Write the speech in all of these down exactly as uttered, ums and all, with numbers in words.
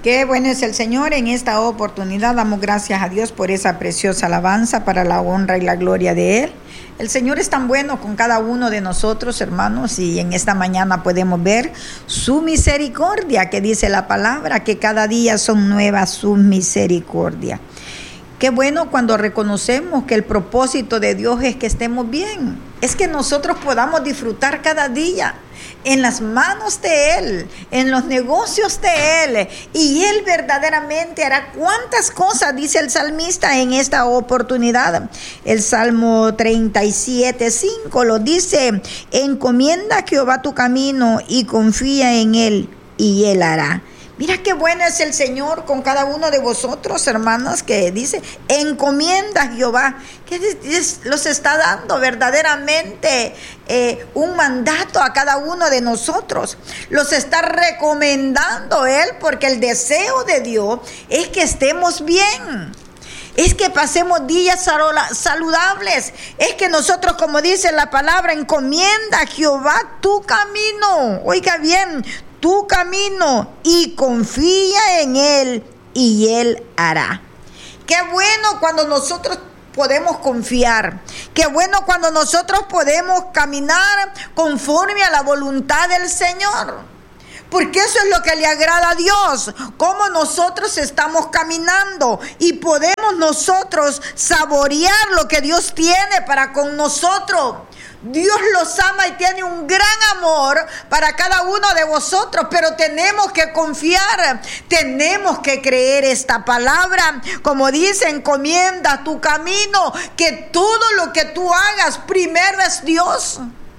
Qué bueno es el Señor. En esta oportunidad damos gracias a Dios por esa preciosa alabanza para la honra y la gloria de Él. El Señor es tan bueno con cada uno de nosotros, hermanos, y en esta mañana podemos ver su misericordia, que dice la palabra, que cada día son nuevas sus misericordias. Qué bueno cuando reconocemos que el propósito de Dios es que estemos bien, es que nosotros podamos disfrutar cada día en las manos de Él, en los negocios de Él, y Él verdaderamente hará cuántas cosas, dice el salmista en esta oportunidad. El Salmo treinta y siete, cinco lo dice: encomienda a Jehová tu camino y confía en Él, y Él hará. Mira qué bueno es el Señor con cada uno de vosotros, hermanos, que dice, encomienda a Jehová, que los está dando verdaderamente eh, un mandato a cada uno de nosotros. Los está recomendando Él, porque el deseo de Dios es que estemos bien. Es que pasemos días saludables. Es que nosotros, como dice la palabra, encomienda a Jehová tu camino. Oiga bien, tu camino, y confía en Él, y Él hará. Qué bueno cuando nosotros podemos confiar. Qué bueno cuando nosotros podemos caminar conforme a la voluntad del Señor. Porque eso es lo que le agrada a Dios, cómo nosotros estamos caminando y podemos nosotros saborear lo que Dios tiene para con nosotros. Dios los ama y tiene un gran amor para cada uno de vosotros, pero tenemos que confiar, tenemos que creer esta palabra. Como dice, encomienda tu camino, que todo lo que tú hagas primero es Dios.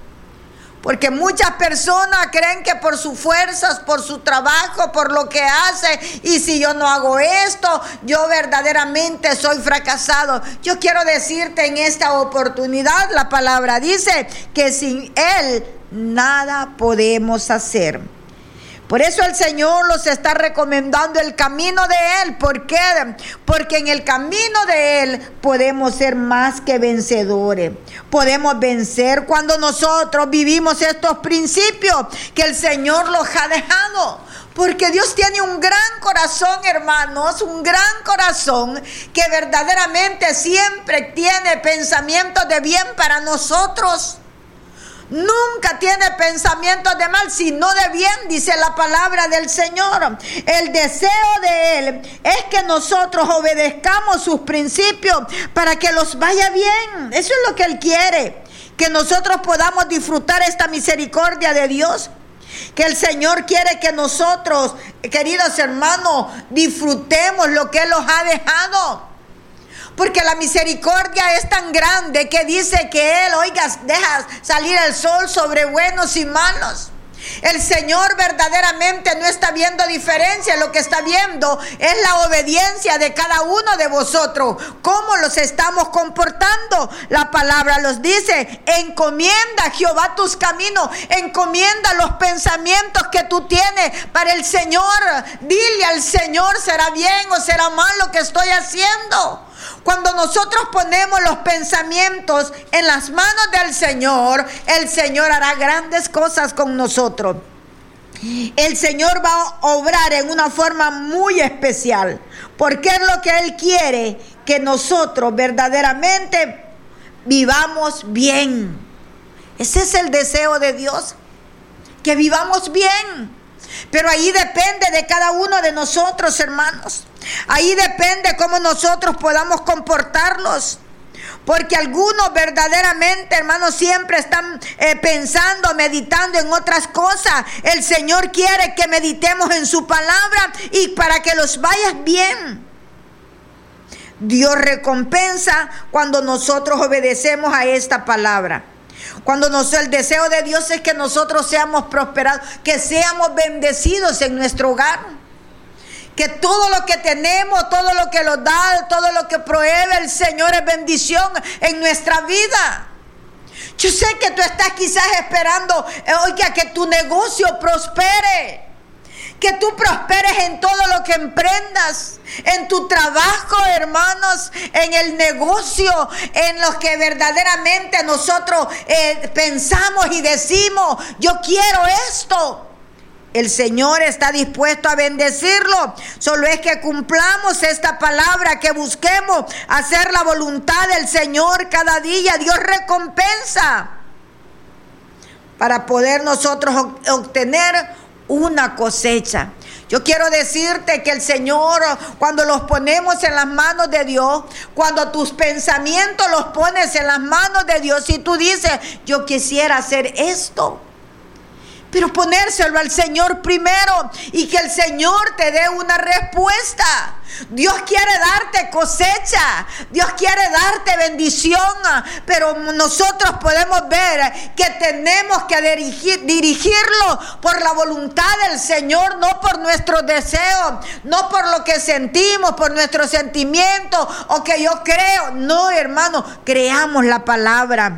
Porque muchas personas creen que por sus fuerzas, por su trabajo, por lo que hace, y si yo no hago esto, yo verdaderamente soy fracasado. Yo quiero decirte en esta oportunidad, la palabra dice que sin Él nada podemos hacer. Por eso el Señor los está recomendando el camino de Él. ¿Por qué? Porque en el camino de Él podemos ser más que vencedores. Podemos vencer cuando nosotros vivimos estos principios que el Señor los ha dejado. Porque Dios tiene un gran corazón, hermanos, un gran corazón que verdaderamente siempre tiene pensamientos de bien para nosotros. Nunca tiene pensamientos de mal, sino de bien, dice la palabra del Señor. El deseo de Él es que nosotros obedezcamos sus principios para que los vaya bien. Eso es lo que Él quiere, que nosotros podamos disfrutar esta misericordia de Dios. Que el Señor quiere que nosotros, queridos hermanos, disfrutemos lo que Él nos ha dejado. Porque la misericordia es tan grande que dice que Él, oiga, deja salir el sol sobre buenos y malos. El Señor verdaderamente no está viendo diferencia. Lo que está viendo es la obediencia de cada uno de vosotros. ¿Cómo los estamos comportando? La palabra los dice: encomienda a Jehová tus caminos. Encomienda los pensamientos que tú tienes para el Señor. Dile al Señor, ¿será bien o será mal lo que estoy haciendo? Cuando nosotros ponemos los pensamientos en las manos del Señor, el Señor hará grandes cosas con nosotros. El Señor va a obrar en una forma muy especial, porque es lo que Él quiere, que nosotros verdaderamente vivamos bien. Ese es el deseo de Dios, que vivamos bien. Pero ahí depende de cada uno de nosotros, hermanos. Ahí depende cómo nosotros podamos comportarnos. Porque algunos verdaderamente, hermanos, siempre están eh, pensando, meditando en otras cosas. El Señor quiere que meditemos en su palabra y para que los vayas bien. Dios recompensa cuando nosotros obedecemos a esta palabra. Cuando nos, el deseo de Dios es que nosotros seamos prosperados, que seamos bendecidos en nuestro hogar. Que todo lo que tenemos, todo lo que nos da, todo lo que provee el Señor es bendición en nuestra vida. Yo sé que tú estás quizás esperando, eh, oiga, que tu negocio prospere. Que tú prosperes en todo lo que emprendas, en tu trabajo, hermanos, en el negocio, en lo que verdaderamente nosotros eh, pensamos y decimos, yo quiero esto. El Señor está dispuesto a bendecirlo. Solo es que cumplamos esta palabra, que busquemos hacer la voluntad del Señor cada día. Dios recompensa para poder nosotros obtener una cosecha. Yo quiero decirte que el Señor, cuando los ponemos en las manos de Dios, cuando tus pensamientos los pones en las manos de Dios, y tú dices, yo quisiera hacer esto, pero ponérselo al Señor primero y que el Señor te dé una respuesta. Dios quiere darte cosecha, Dios quiere darte bendición, pero nosotros podemos ver que tenemos que dirigir, dirigirlo por la voluntad del Señor, no por nuestros deseos, no por lo que sentimos, por nuestros sentimientos o que yo creo. No, hermano, creamos la palabra.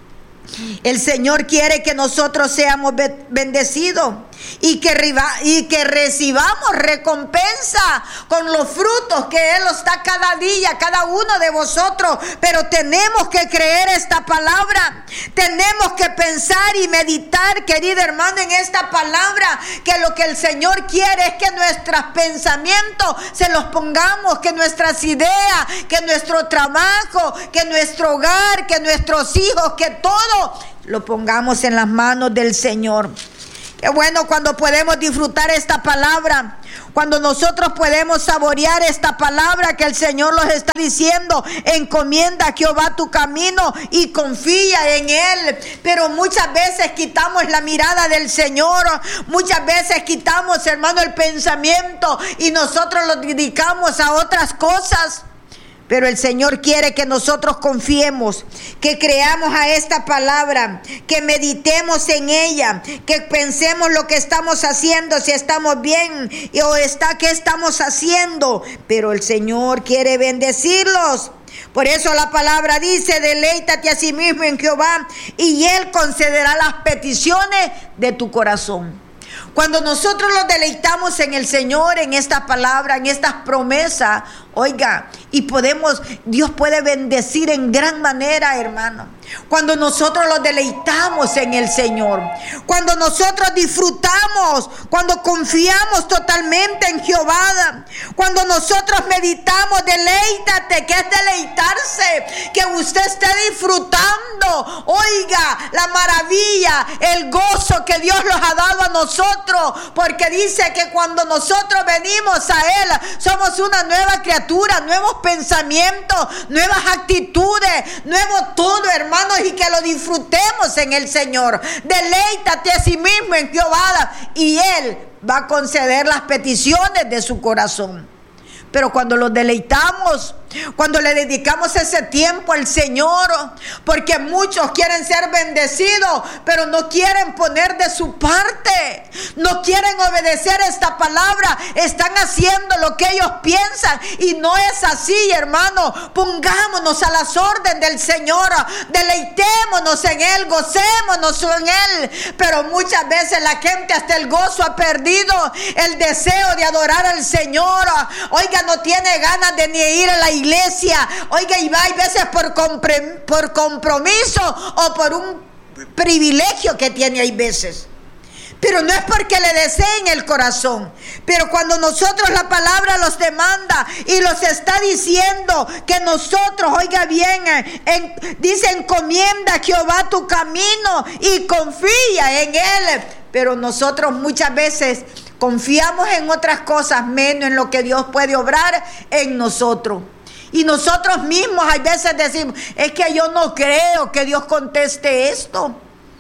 El Señor quiere que nosotros seamos bendecidos y que, y que recibamos recompensa con los frutos que Él nos da cada día, cada uno de vosotros. Pero tenemos que creer esta palabra, tenemos que pensar y meditar, querido hermano, en esta palabra, que lo que el Señor quiere es que nuestros pensamientos se los pongamos, que nuestras ideas, que nuestro trabajo, que nuestro hogar, que nuestros hijos, que todo lo pongamos en las manos del Señor. Qué bueno cuando podemos disfrutar esta palabra, cuando nosotros podemos saborear esta palabra que el Señor nos está diciendo. Encomienda a Jehová tu camino y confía en Él. Pero muchas veces quitamos la mirada del Señor, muchas veces quitamos, hermano, el pensamiento y nosotros lo dedicamos a otras cosas. Pero el Señor quiere que nosotros confiemos, que creamos a esta palabra, que meditemos en ella, que pensemos lo que estamos haciendo, si estamos bien o está, qué estamos haciendo. Pero el Señor quiere bendecirlos. Por eso la palabra dice, deleítate a sí mismo en Jehová y Él concederá las peticiones de tu corazón. Cuando nosotros nos deleitamos en el Señor, en esta palabra, en estas promesas, oiga, y podemos, Dios puede bendecir en gran manera, hermano. Cuando nosotros nos deleitamos en el Señor, cuando nosotros disfrutamos, cuando confiamos totalmente en Jehová, cuando nosotros meditamos, deleítate, que es deleitarse, que usted esté disfrutando, oiga, la maravilla, el gozo que Dios nos ha dado a nosotros, porque dice que cuando nosotros venimos a Él, somos una nueva criatura, nuevos pensamientos, nuevas actitudes, nuevo todo, hermano. Y que lo disfrutemos en el Señor. Deleítate a sí mismo en Jehová y Él va a conceder las peticiones de su corazón. Pero cuando los deleitamos, cuando le dedicamos ese tiempo al Señor, porque muchos quieren ser bendecidos, pero no quieren poner de su parte, no quieren obedecer esta palabra, están haciendo lo que ellos piensan y no es así, hermano. Pongámonos a las órdenes del Señor, deleitémonos en Él, gocémonos en Él. Pero muchas veces la gente hasta el gozo ha perdido, el deseo de adorar al Señor. Oiga, no tiene ganas de ni ir a la iglesia. iglesia, oiga, y va a veces por, compre, por compromiso o por un privilegio que tiene hay veces. Pero no es porque le deseen el corazón. Pero cuando nosotros la palabra los demanda y los está diciendo que nosotros, oiga bien, en, dice encomienda a Jehová tu camino y confía en Él. Pero nosotros muchas veces confiamos en otras cosas menos en lo que Dios puede obrar en nosotros. Y nosotros mismos a veces decimos, es que yo no creo que Dios conteste esto.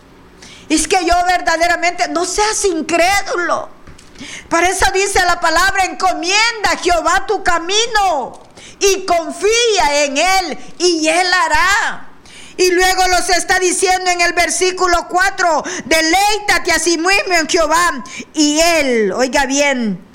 Es que yo verdaderamente, no seas incrédulo. Por eso dice la palabra, encomienda a Jehová tu camino y confía en Él y Él hará. Y luego los está diciendo en el versículo cuatro, deleítate a sí mismo en Jehová y Él, oiga bien,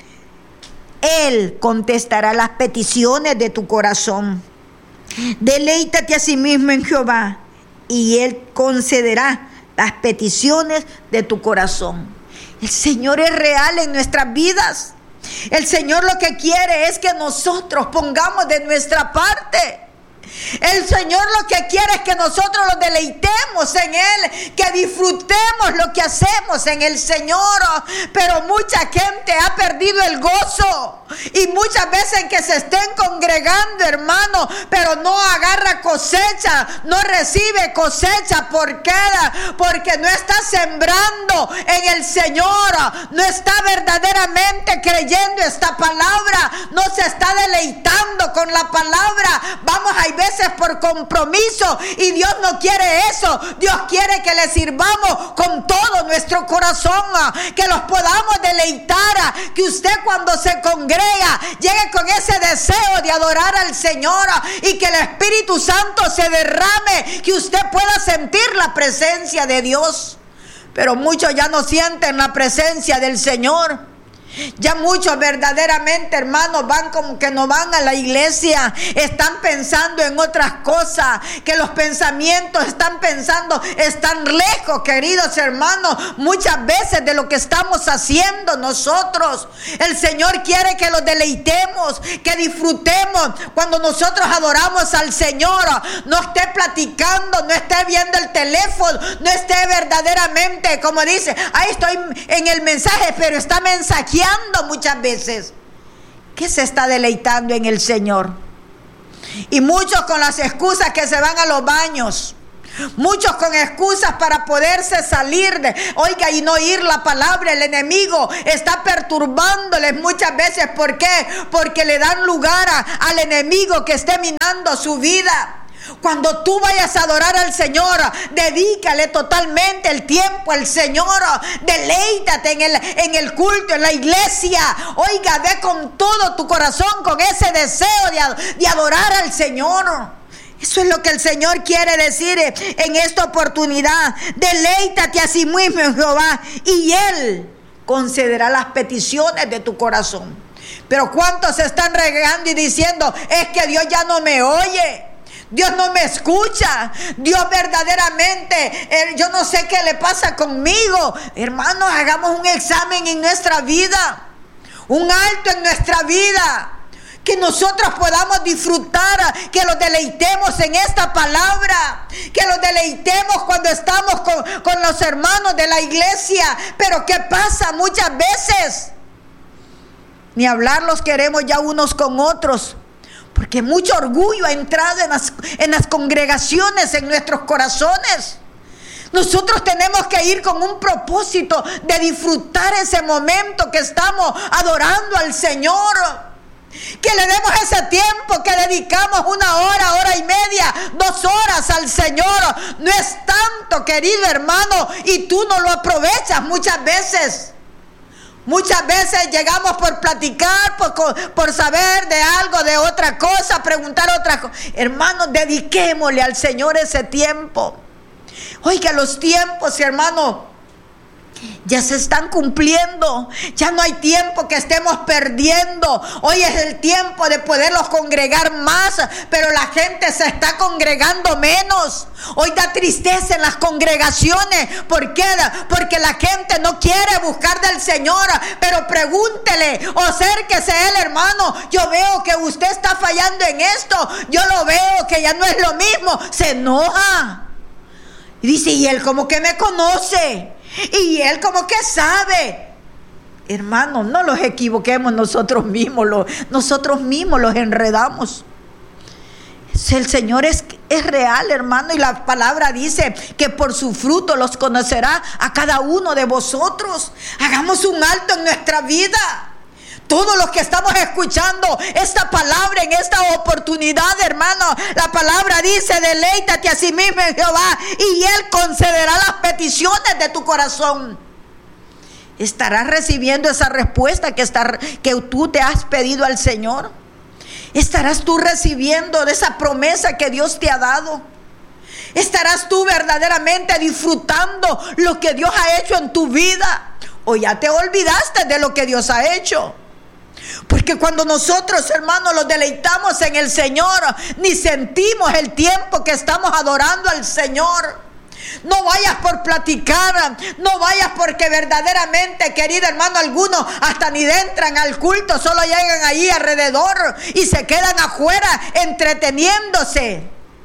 Él contestará las peticiones de tu corazón. Deleítate a sí mismo en Jehová y Él concederá las peticiones de tu corazón. El Señor es real en nuestras vidas. El Señor lo que quiere es que nosotros pongamos de nuestra parte. El Señor lo que quiere es que nosotros nos deleitemos en Él, que disfrutemos lo que hacemos en el Señor. Pero mucha gente ha perdido el gozo, y muchas veces que se estén congregando, hermano, pero no agarra cosecha, no recibe cosecha. ¿Por qué? Porque no está sembrando en el Señor, no está verdaderamente creyendo esta palabra, no se está deleitando con la palabra. Vamos, hay veces por compromiso, y Dios no quiere eso. Dios quiere que le sirvamos con todo nuestro corazón, que los podamos deleitar, que usted cuando se congrega llegue con ese deseo de adorar al Señor, y que el Espíritu Santo se derrame, que usted pueda sentir la presencia de Dios. Pero muchos ya no sienten la presencia del Señor. Ya muchos verdaderamente, hermanos, van como que no van a la iglesia, están pensando en otras cosas, que los pensamientos están pensando, están lejos, queridos hermanos, muchas veces de lo que estamos haciendo nosotros. El Señor quiere que los deleitemos, que disfrutemos cuando nosotros adoramos al Señor. No esté platicando, no esté viendo el teléfono, no esté verdaderamente, como dice, ahí estoy en el mensaje, pero está mensajeando muchas veces. ¿Qué se está deleitando en el Señor? Y muchos con las excusas que se van a los baños, muchos con excusas para poderse salir de, oiga, y no oír la palabra. El enemigo está perturbándoles muchas veces. ¿Por qué? Porque le dan lugar a, al enemigo que esté minando su vida. Cuando tú vayas a adorar al Señor, dedícale totalmente el tiempo al Señor. Deleítate en el, en el culto, en la iglesia. Oiga, ve con todo tu corazón, con ese deseo de, de adorar al Señor. Eso es lo que el Señor quiere decir en esta oportunidad. Deleítate a sí mismo en Jehová, y Él concederá las peticiones de tu corazón. Pero ¿cuántos se están regando y diciendo, es que Dios ya no me oye? Dios no me escucha. Dios verdaderamente, eh, yo no sé qué le pasa conmigo. Hermanos, hagamos un examen en nuestra vida, un alto en nuestra vida, que nosotros podamos disfrutar, que los deleitemos en esta palabra, que los deleitemos cuando estamos con, con los hermanos de la iglesia. Pero ¿qué pasa muchas veces? Ni hablar los queremos ya unos con otros, porque mucho orgullo ha entrado en las, en las congregaciones, en nuestros corazones. Nosotros tenemos que ir con un propósito de disfrutar ese momento que estamos adorando al Señor. Que le demos ese tiempo que dedicamos, una hora, hora y media, dos horas al Señor. No es tanto, querido hermano, y tú no lo aprovechas muchas veces. Muchas veces llegamos por platicar, por, por saber de algo, de otra cosa, preguntar otra cosa. Hermanos, dediquémosle al Señor ese tiempo. Oiga, los tiempos, hermano, ya se están cumpliendo. Ya no hay tiempo que estemos perdiendo. Hoy es el tiempo de poderlos congregar más, pero la gente se está congregando menos. Hoy da tristeza en las congregaciones. ¿Por qué? Porque la gente no quiere buscar del Señor. Pero pregúntele o acérquese a él, hermano. Yo veo que usted está fallando en esto. Yo lo veo que ya no es lo mismo. Se enoja. Y dice, y él como que me conoce. Y él como que sabe. Hermanos, no los equivoquemos nosotros mismos. Los, nosotros mismos los enredamos. El Señor es, es real, hermano. Y la palabra dice que por su fruto los conocerá a cada uno de vosotros. Hagamos un alto en nuestra vida. Todos los que estamos escuchando esta palabra en esta oportunidad, hermano, la palabra dice, deleítate a sí mismo en Jehová, y Él concederá las peticiones de tu corazón. ¿Estarás recibiendo esa respuesta que, está, que tú te has pedido al Señor? ¿Estarás tú recibiendo de esa promesa que Dios te ha dado? ¿Estarás tú verdaderamente disfrutando lo que Dios ha hecho en tu vida? ¿O ya te olvidaste de lo que Dios ha hecho? Porque cuando nosotros, hermanos, los deleitamos en el Señor, ni sentimos el tiempo que estamos adorando al Señor. No vayas por platicar, no vayas porque verdaderamente, querido hermano, algunos hasta ni entran al culto, solo llegan ahí alrededor y se quedan afuera entreteniéndose.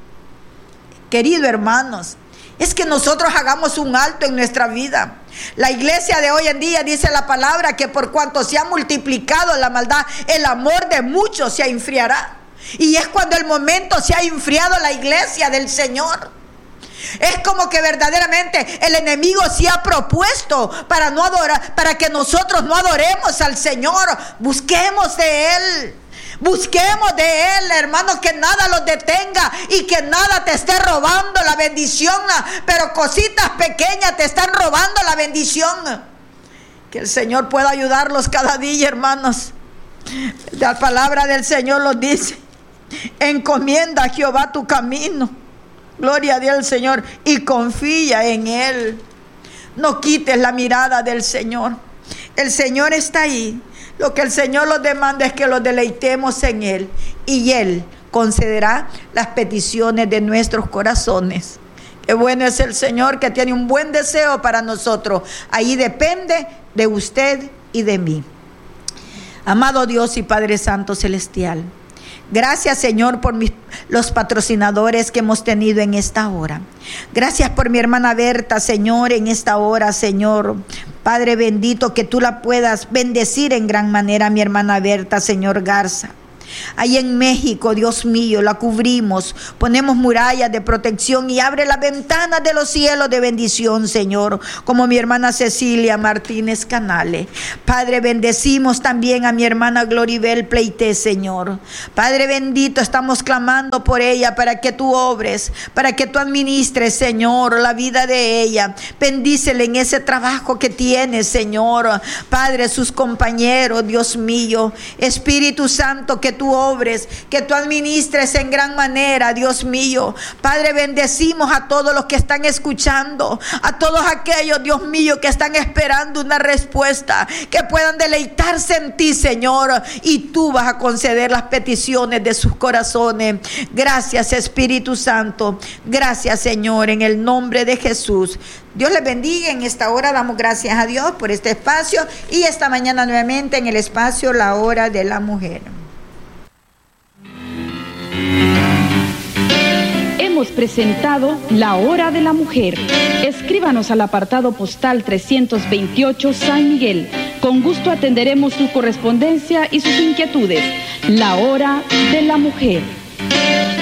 Querido hermanos, es que nosotros hagamos un alto en nuestra vida. La iglesia de hoy en día dice la palabra que por cuanto se ha multiplicado la maldad, el amor de muchos se enfriará. Y es cuando el momento se ha enfriado la iglesia del Señor. Es como que verdaderamente el enemigo se ha propuesto para no adorar, para que nosotros no adoremos al Señor. Busquemos de Él. Busquemos de Él, hermanos, que nada los detenga y que nada te esté robando la bendición, pero cositas pequeñas te están robando la bendición. Que el Señor pueda ayudarlos cada día, hermanos. La palabra del Señor los dice: encomienda a Jehová tu camino, gloria a Dios, Señor, y confía en Él. No quites la mirada del Señor. El Señor está ahí. Lo que el Señor nos demanda es que los deleitemos en Él, y Él concederá las peticiones de nuestros corazones. Qué bueno es el Señor, que tiene un buen deseo para nosotros. Ahí depende de usted y de mí. Amado Dios y Padre Santo Celestial, gracias, Señor, por mis, los patrocinadores que hemos tenido en esta hora. Gracias por mi hermana Berta, Señor, en esta hora, Señor. Padre bendito, que tú la puedas bendecir en gran manera, mi hermana Berta, Señor Garza. Ahí en México, Dios mío, la cubrimos, ponemos murallas de protección y abre las ventanas de los cielos de bendición, Señor, como mi hermana Cecilia Martínez Canales. Padre, bendecimos también a mi hermana Gloribel Pleité, Señor. Padre bendito, estamos clamando por ella para que tú obres, para que tú administres, Señor, la vida de ella. Bendícele en ese trabajo que tiene, Señor. Padre, sus compañeros, Dios mío, Espíritu Santo, que tú obres, que tú administres en gran manera, Dios mío. Padre, bendecimos a todos los que están escuchando, a todos aquellos, Dios mío, que están esperando una respuesta, que puedan deleitarse en ti, Señor, y tú vas a conceder las peticiones de sus corazones. Gracias, Espíritu Santo. Gracias, Señor, en el nombre de Jesús. Dios les bendiga. En esta hora damos gracias a Dios por este espacio, y esta mañana nuevamente en el espacio La Hora de la Mujer. Hemos presentado La Hora de la Mujer. Escríbanos al apartado postal trescientos veintiocho San Miguel. Con gusto atenderemos su correspondencia y sus inquietudes. La Hora de la Mujer.